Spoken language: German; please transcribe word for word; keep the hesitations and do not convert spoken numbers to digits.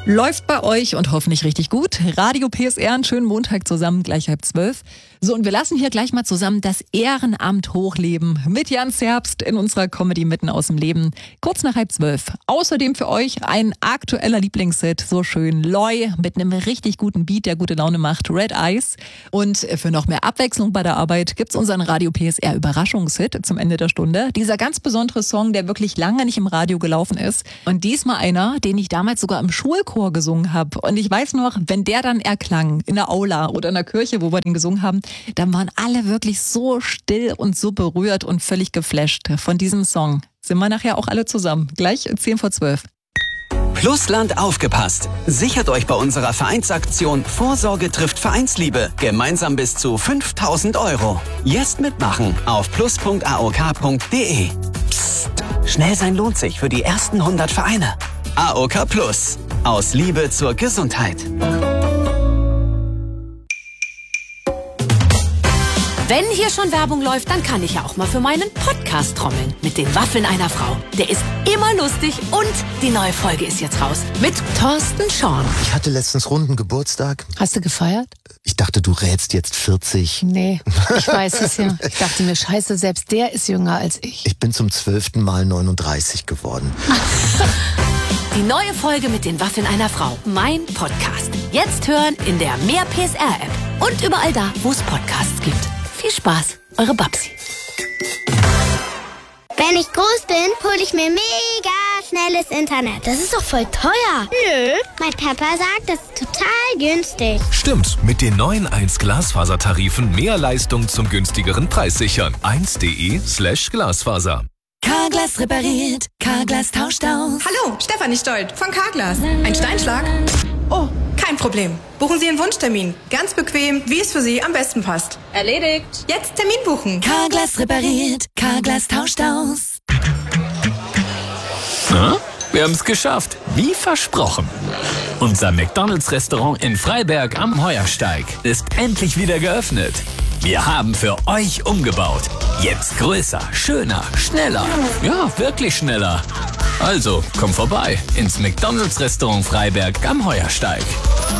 Läuft bei euch und hoffentlich richtig gut. Radio P S R, einen schönen Montag zusammen, gleich halb zwölf. So, und wir lassen hier gleich mal zusammen das Ehrenamt hochleben mit Jan Zerbst in unserer Comedy mitten aus dem Leben. Kurz nach halb zwölf. Außerdem für euch ein aktueller Lieblingshit, so schön Loi mit einem richtig guten Beat, der gute Laune macht, Red Eyes. Und für noch mehr Abwechslung bei der Arbeit gibt's unseren Radio P S R Überraschungshit zum Ende der Stunde. Dieser ganz besondere Song, der wirklich lange nicht im Radio gelaufen ist. Und diesmal einer, den ich damals sogar im Schulchor gesungen habe. Und ich weiß noch, wenn der dann erklang in der Aula oder in der Kirche, wo wir den gesungen haben, dann waren alle wirklich so still und so berührt und völlig geflasht von diesem Song. Sind wir nachher auch alle zusammen. Gleich zehn vor zwölf. Plusland aufgepasst. Sichert euch bei unserer Vereinsaktion Vorsorge trifft Vereinsliebe gemeinsam bis zu fünftausend Euro. Jetzt mitmachen auf plus punkt a o k punkt d e. Psst, schnell sein lohnt sich für die ersten hundert Vereine. A O K Plus. Aus Liebe zur Gesundheit. Wenn hier schon Werbung läuft, dann kann ich ja auch mal für meinen Podcast trommeln. Mit den Waffeln einer Frau. Der ist immer lustig und die neue Folge ist jetzt raus. Mit Thorsten Schorn. Ich hatte letztens runden Geburtstag. Hast du gefeiert? Ich dachte, du rätst jetzt vierzig. Nee, ich weiß es ja. Ich dachte mir, scheiße, selbst der ist jünger als ich. Ich bin zum zwölften Mal neununddreißig geworden. Die neue Folge mit den Waffeln einer Frau. Mein Podcast. Jetzt hören in der Mehr P S R App. Und überall da, wo es Podcasts gibt. Viel Spaß, eure Babsi. Wenn ich groß bin, hole ich mir mega schnelles Internet. Das ist doch voll teuer. Nö, mein Papa sagt, das ist total günstig. Stimmt, mit den neuen eins Glasfasertarifen mehr Leistung zum günstigeren Preis sichern. eins punkt de slash Glasfaser. Carglass repariert, Carglass tauscht aus. Hallo, Stefanie Stolt von Carglass. Ein Steinschlag? Oh, kein Problem. Buchen Sie Ihren Wunschtermin. Ganz bequem, wie es für Sie am besten passt. Erledigt. Jetzt Termin buchen. Carglass repariert, Carglass tauscht aus. Na, wir haben es geschafft, wie versprochen. Unser McDonald's-Restaurant in Freiberg am Heuersteig ist endlich wieder geöffnet. Wir haben für euch umgebaut. Jetzt größer, schöner, schneller. Ja, wirklich schneller. Also, komm vorbei ins McDonald's-Restaurant Freiberg am Heuersteig.